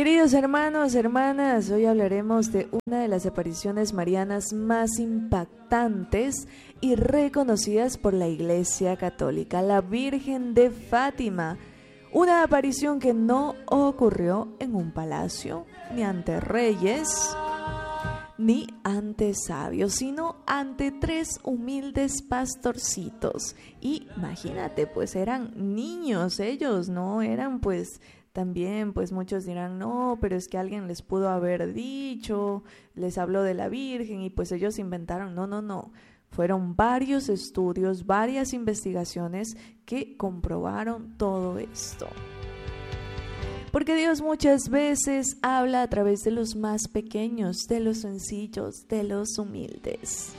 Queridos hermanos, hermanas, hoy hablaremos de una de las apariciones marianas más impactantes y reconocidas por la Iglesia Católica, la Virgen de Fátima. Una aparición que no ocurrió en un palacio, ni ante reyes, ni ante sabios, sino ante tres humildes pastorcitos. Y imagínate, pues eran niños ellos, ¿no? Eran pues... También, pues muchos dirán, no, pero es que alguien les pudo haber dicho, les habló de la Virgen y pues ellos inventaron. No. Fueron varios estudios, varias investigaciones que comprobaron todo esto. Porque Dios muchas veces habla a través de los más pequeños, de los sencillos, de los humildes.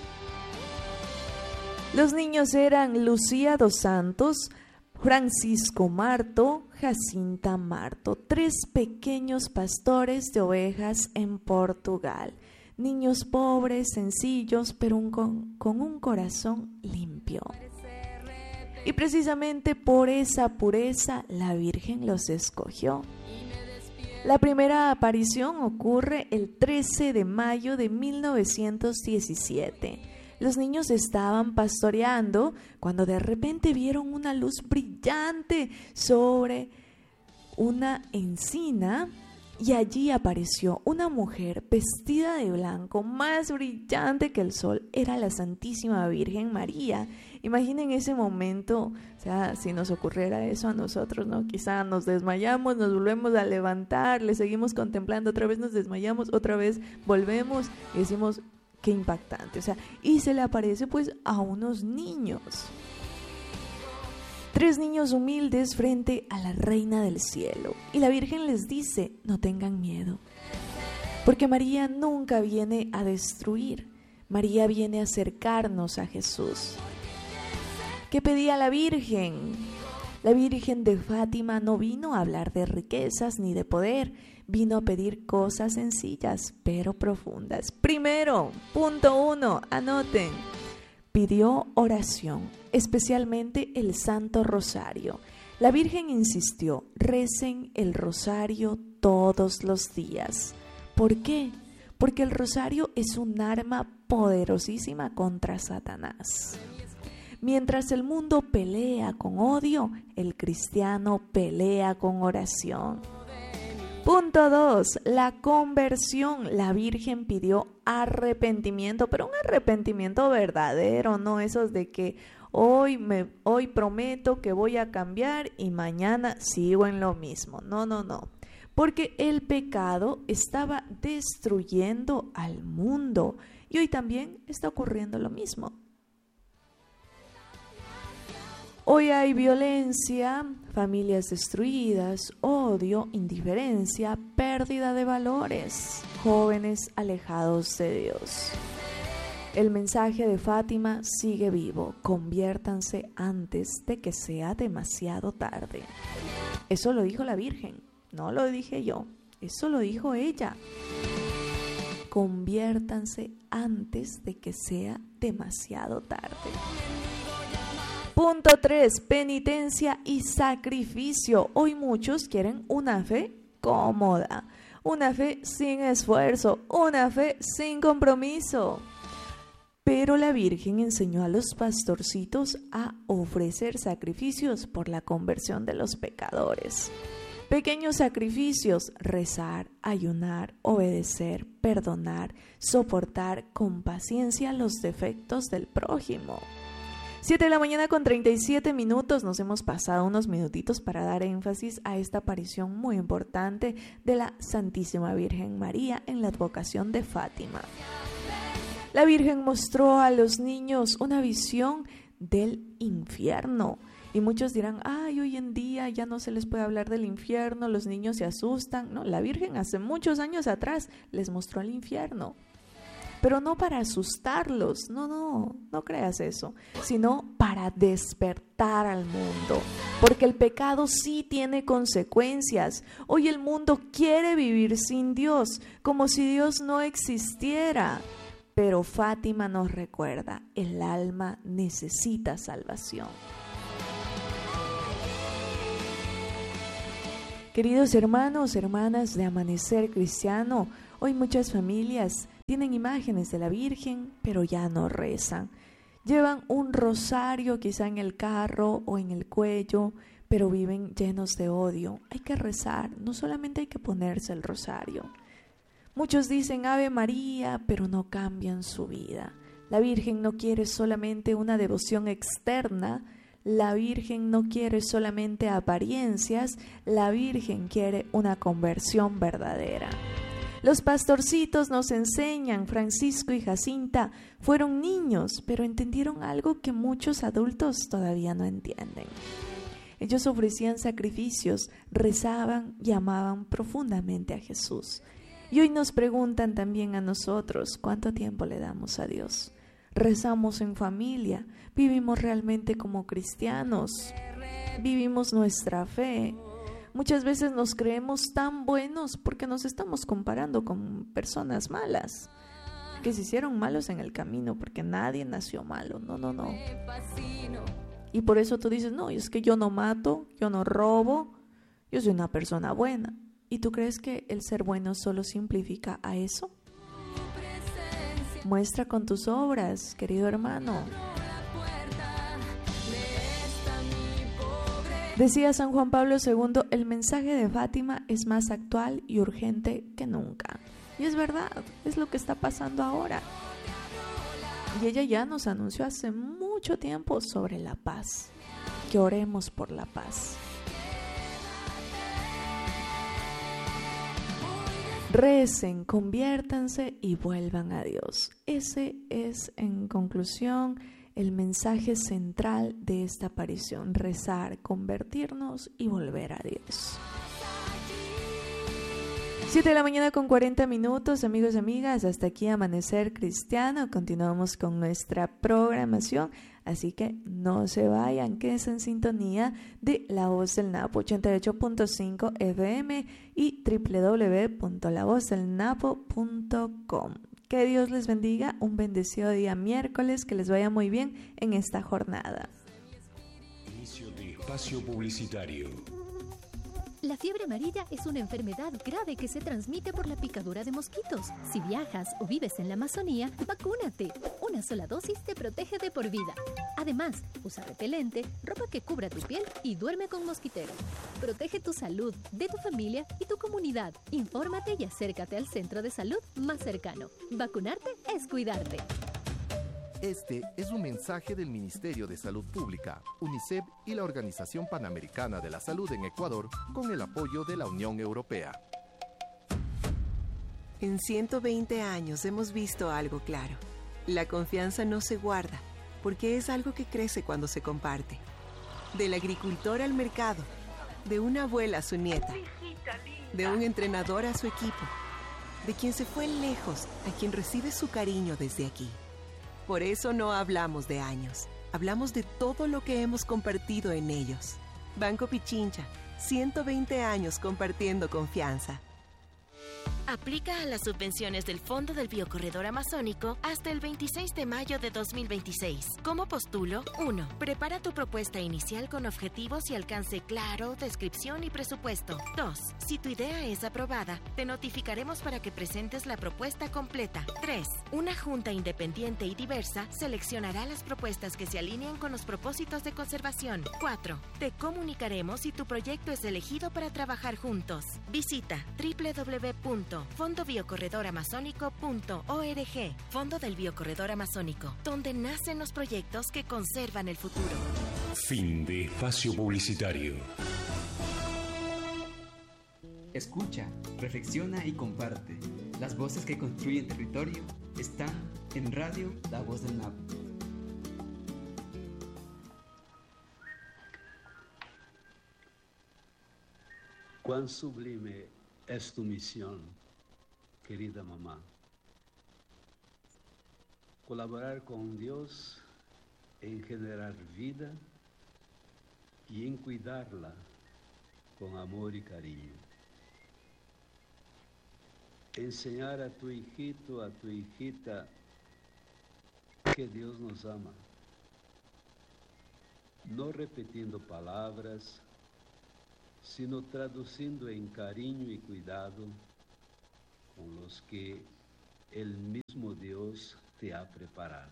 Los niños eran Lucía dos Santos, Francisco Marto, Jacinta Marto, tres pequeños pastores de ovejas en Portugal. Niños pobres, sencillos, pero con un corazón limpio. Y precisamente por esa pureza la Virgen los escogió. La primera aparición ocurre el 13 de mayo de 1917. Los niños estaban pastoreando cuando de repente vieron una luz brillante sobre una encina y allí apareció una mujer vestida de blanco, más brillante que el sol. Era la Santísima Virgen María. Imaginen ese momento, o sea, si nos ocurriera eso a nosotros, ¿no? Quizá nos desmayamos, nos volvemos a levantar, le seguimos contemplando, otra vez nos desmayamos, otra vez volvemos y decimos... Qué impactante, o sea, y se le aparece pues a unos niños. Tres niños humildes frente a la Reina del Cielo. Y la Virgen les dice, no tengan miedo. Porque María nunca viene a destruir. María viene a acercarnos a Jesús. ¿Qué pedía la Virgen? La Virgen de Fátima no vino a hablar de riquezas ni de poder. Vino a pedir cosas sencillas, pero profundas. Primero, punto 1, anoten. Pidió oración, especialmente el Santo Rosario. La Virgen insistió, recen el rosario todos los días. ¿Por qué? Porque el rosario es un arma poderosísima contra Satanás. Mientras el mundo pelea con odio, el cristiano pelea con oración. Punto 2, la conversión. La Virgen pidió arrepentimiento, pero un arrepentimiento verdadero, no esos de que hoy prometo que voy a cambiar y mañana sigo en lo mismo. No. Porque el pecado estaba destruyendo al mundo y hoy también está ocurriendo lo mismo. Hoy hay violencia, familias destruidas, odio, indiferencia, pérdida de valores, jóvenes alejados de Dios. El mensaje de Fátima sigue vivo, conviértanse antes de que sea demasiado tarde. Eso lo dijo la Virgen, no lo dije yo, eso lo dijo ella. Conviértanse antes de que sea demasiado tarde. Punto 3, penitencia y sacrificio. Hoy muchos quieren una fe cómoda, una fe sin esfuerzo, una fe sin compromiso. Pero la Virgen enseñó a los pastorcitos a ofrecer sacrificios por la conversión de los pecadores. Pequeños sacrificios, rezar, ayunar, obedecer, perdonar, soportar con paciencia los defectos del prójimo. 7 de la mañana con 37 minutos, nos hemos pasado unos minutitos para dar énfasis a esta aparición muy importante de la Santísima Virgen María en la advocación de Fátima. La Virgen mostró a los niños una visión del infierno. Y muchos dirán, ay, hoy en día ya no se les puede hablar del infierno, los niños se asustan. No, la Virgen hace muchos años atrás les mostró el infierno. Pero no para asustarlos, no creas eso, sino para despertar al mundo, porque el pecado sí tiene consecuencias. Hoy el mundo quiere vivir sin Dios, como si Dios no existiera, pero Fátima nos recuerda, el alma necesita salvación. Queridos hermanos, hermanas de Amanecer Cristiano, hoy muchas familias tienen imágenes de la Virgen, pero ya no rezan. Llevan un rosario quizá en el carro o en el cuello, pero viven llenos de odio. Hay que rezar, no solamente hay que ponerse el rosario. Muchos dicen Ave María, pero no cambian su vida. La Virgen no quiere solamente una devoción externa, la Virgen no quiere solamente apariencias, la Virgen quiere una conversión verdadera. Los pastorcitos nos enseñan, Francisco y Jacinta fueron niños, pero entendieron algo que muchos adultos todavía no entienden. Ellos ofrecían sacrificios, rezaban y amaban profundamente a Jesús. Y hoy nos preguntan también a nosotros, ¿cuánto tiempo le damos a Dios? Rezamos en familia, vivimos realmente como cristianos, vivimos nuestra fe. Muchas veces nos creemos tan buenos porque nos estamos comparando con personas malas, que se hicieron malos en el camino, porque nadie nació malo, no. Y por eso tú dices, no, es que yo no mato, yo no robo, yo soy una persona buena. ¿Y tú crees que el ser bueno solo simplifica a eso? Muestra con tus obras, querido hermano. Decía San Juan Pablo II, el mensaje de Fátima es más actual y urgente que nunca. Y es verdad, es lo que está pasando ahora. Y ella ya nos anunció hace mucho tiempo sobre la paz, que oremos por la paz. Recen, conviértanse y vuelvan a Dios. Ese es, en conclusión, el mensaje central de esta aparición: rezar, convertirnos y volver a Dios. 7 de la mañana con 40 minutos, amigos y amigas, hasta aquí Amanecer Cristiano. Continuamos con nuestra programación, así que no se vayan, quédense en sintonía de La Voz del Napo 88.5 FM y www.lavozdelnapo.com. Que Dios les bendiga, un bendecido día miércoles, que les vaya muy bien en esta jornada. Inicio de espacio publicitario. La fiebre amarilla es una enfermedad grave que se transmite por la picadura de mosquitos. Si viajas o vives en la Amazonía, vacúnate. Una sola dosis te protege de por vida. Además, usa repelente, ropa que cubra tu piel y duerme con mosquitero. Protege tu salud, de tu familia y tu comunidad. Infórmate y acércate al centro de salud más cercano. Vacunarte es cuidarte. Este es un mensaje del Ministerio de Salud Pública, UNICEF y la Organización Panamericana de la Salud en Ecuador, con el apoyo de la Unión Europea. En 120 años hemos visto algo claro. La confianza no se guarda, porque es algo que crece cuando se comparte. Del agricultor al mercado, de una abuela a su nieta, de un entrenador a su equipo, de quien se fue lejos a quien recibe su cariño desde aquí. Por eso no hablamos de años, hablamos de todo lo que hemos compartido en ellos. Banco Pichincha, 120 años compartiendo confianza. Aplica a las subvenciones del Fondo del Biocorredor Amazónico hasta el 26 de mayo de 2026. ¿Cómo postulo? 1. Prepara tu propuesta inicial con objetivos y alcance claro, descripción y presupuesto. 2. Si tu idea es aprobada, te notificaremos para que presentes la propuesta completa. 3. Una junta independiente y diversa seleccionará las propuestas que se alineen con los propósitos de conservación. 4. Te comunicaremos si tu proyecto es elegido para trabajar juntos. Visita www.fondobiocorredoramazónico.org. Fondo del Biocorredor Amazónico, donde nacen los proyectos que conservan el futuro. Fin de espacio publicitario. Escucha, reflexiona y comparte. Las voces que construyen territorio están en Radio La Voz del Napo. Cuán sublime es tu misión, querida mamá. Colaborar con Dios en generar vida y en cuidarla con amor y cariño. Enseñar a tu hijito, a tu hijita, que Dios nos ama. No repitiendo palabras, sino traduciendo en cariño y cuidado con los que el mismo Dios te ha preparado.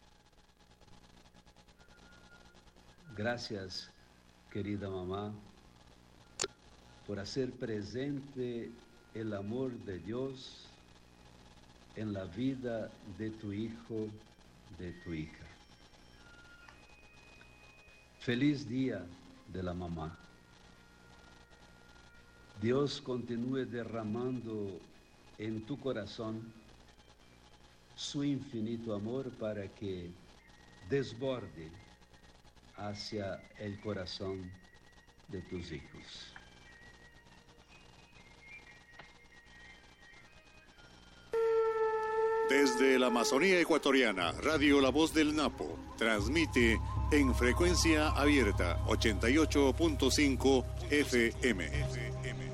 Gracias, querida mamá, por hacer presente el amor de Dios en la vida de tu hijo, de tu hija. Feliz Día de la Mamá. Dios continúe derramando en tu corazón su infinito amor para que desborde hacia el corazón de tus hijos. Desde la Amazonía ecuatoriana, Radio La Voz del Napo transmite en frecuencia abierta 88.5 FM.